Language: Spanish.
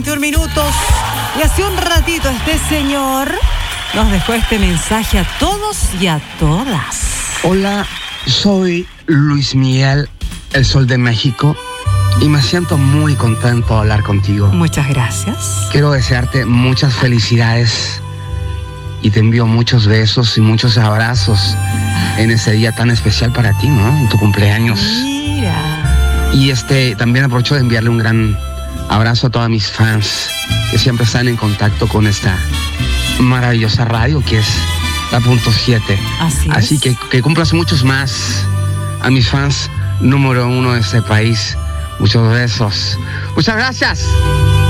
21 minutos y hace un ratito este señor nos dejó este mensaje a todos y a todas. Hola, soy Luis Miguel, el Sol de México, y me siento muy contento de hablar contigo. Muchas gracias. Quiero desearte muchas felicidades y te envío muchos besos y muchos abrazos en ese día tan especial para ti, ¿no? En tu cumpleaños. Mira. Y también aprovecho de enviarle un gran abrazo a todos mis fans que siempre están en contacto con esta maravillosa radio que es la Punto 7. Así que cumplas muchos más. A mis fans número 1 de este país, muchos besos. Muchas gracias.